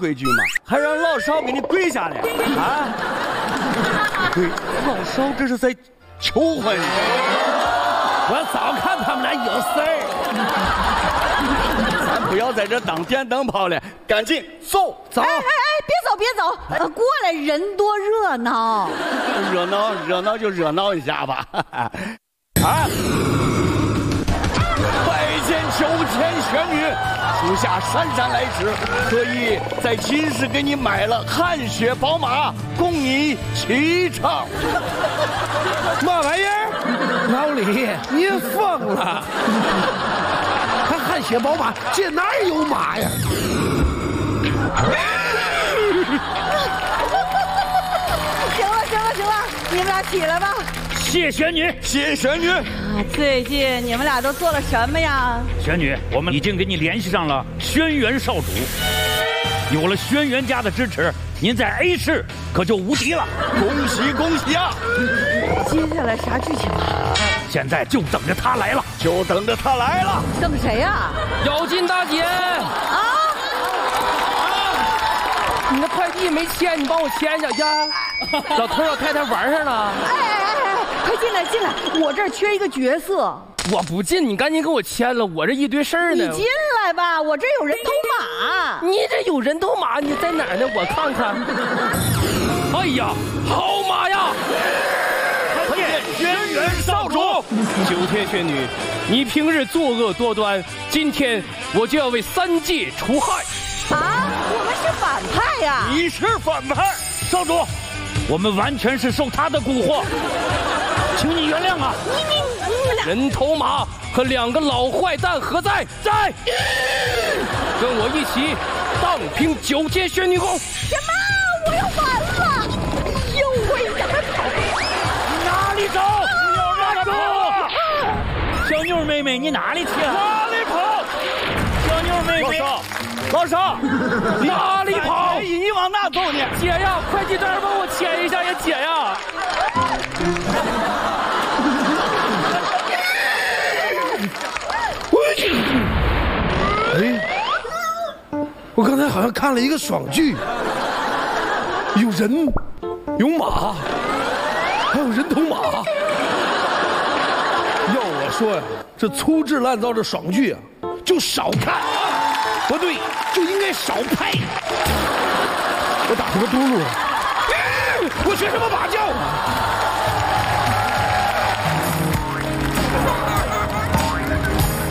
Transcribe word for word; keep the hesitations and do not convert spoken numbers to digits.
规矩嘛，还让老少给你跪下来啊？跪，老少这是在求婚。 我早看他们俩有事儿。 咱不要在这当电灯泡了，赶紧走走。 哎哎哎，别走别走，呃，过来人多热闹。 热闹热闹就热闹一下吧。啊！拜见九天玄女，属下姗姗来迟，所以在今时给你买了汗血宝马，供你骑乘。 嘛玩意儿？老李，您疯了！还汗血宝马，这哪有马呀？ 行了行了行了，你们俩起来吧。 谢玄女， 谢玄女。 啊，最近你们俩都做了什么呀？ 玄女，我们已经给你联系上了轩辕少主，有了轩辕家的支持，您在 A 市可就无敌了。 恭喜恭喜啊！ 接下来啥剧情啊？ 现在就等着他来了， 就等着他来了。 等谁呀？ 妖精大姐啊！ 你那快递没签，你帮我签一下去。老头老太太玩上了。 哎哎哎哎，快进来进来，我这儿缺一个角色。 我不进，你赶紧给我签了，我这一堆事儿呢。 你进来吧，我这有人头马。 你这有人头马，你在哪儿呢？我看看。哎呀，好马呀！ 轩辕少主， 九天玄女，你平日作恶多端，今天我就要为三界除害。 啊，我们是反派呀！ 你是反派， 少主，我们完全是受他的蛊惑，请你原谅啊！ 你你你们俩人头马和两个老坏蛋何在？在，跟我一起荡平九天玄女宫。 什么？我要完了！哎呦喂，赶快跑！ 哪里走？哪里走？小妞妹妹，你哪里去？ 哪里跑？ 小妞妹妹， 老少，老少， 哪里跑？ 你往哪走呢？ 姐呀，快递单帮我签一下呀，姐呀！ 哎，我刚才好像看了一个爽剧，有人，有马，还有人头马。要我说呀，这粗制滥造的爽剧啊，就少看。不对，就应该少拍。我打什么嘟噜啊？我学什么马叫啊？